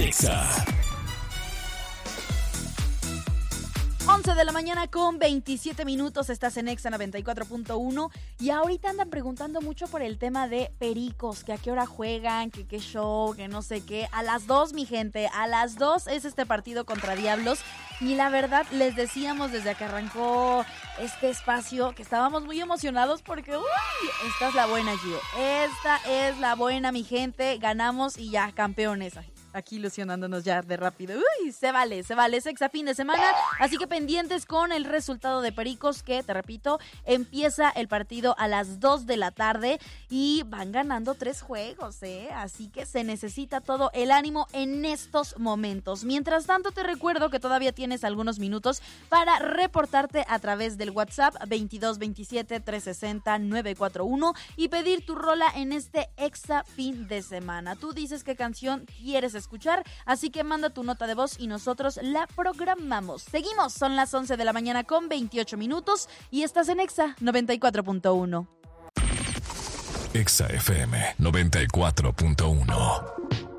Exa. 11 de la mañana con 27 minutos, estás en Exa 94.1 y ahorita andan preguntando mucho por el tema de Pericos, que a qué hora juegan, que qué show, que no sé qué. A las 2, mi gente, a las 2 es este partido contra Diablos y la verdad les decíamos desde que arrancó este espacio que estábamos muy emocionados porque esta es la buena, Gio, esta es la buena, mi gente, ganamos y ya, campeones. Aquí ilusionándonos ya de rápido. Se vale, es Exa fin de semana, así que pendientes con el resultado de Pericos, que te repito, empieza el partido a las 2 de la tarde y van ganando 3 juegos, así que se necesita todo el ánimo en estos momentos. Mientras tanto, te recuerdo que todavía tienes algunos minutos para reportarte a través del WhatsApp 2227-360-941 y pedir tu rola en este Exa fin de semana. Tú dices qué canción quieres escuchar, así que manda tu nota de voz y nosotros la programamos. Seguimos, son las 11 de la mañana con 28 minutos y estás en Exa 94.1. Exa FM 94.1.